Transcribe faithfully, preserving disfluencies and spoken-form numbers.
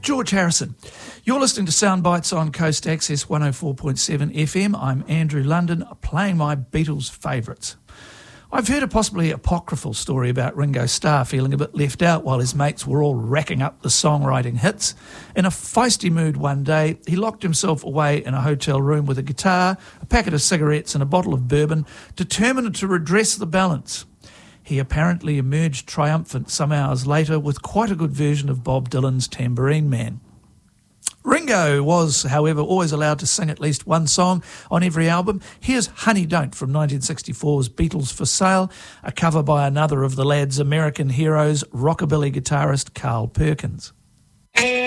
George Harrison. You're listening to Sound Bites on Coast Access one oh four point seven F M. I'm Andrew London, playing my Beatles favourites. I've heard a possibly apocryphal story about Ringo Starr feeling a bit left out while his mates were all racking up the songwriting hits. In a feisty mood one day, he locked himself away in a hotel room with a guitar, a packet of cigarettes and a bottle of bourbon, determined to redress the balance. He apparently emerged triumphant some hours later with quite a good version of Bob Dylan's Tambourine Man. Ringo was, however, always allowed to sing at least one song on every album. Here's Honey Don't from nineteen sixty-four's Beatles for Sale, a cover by another of the lad's American heroes, rockabilly guitarist Carl Perkins.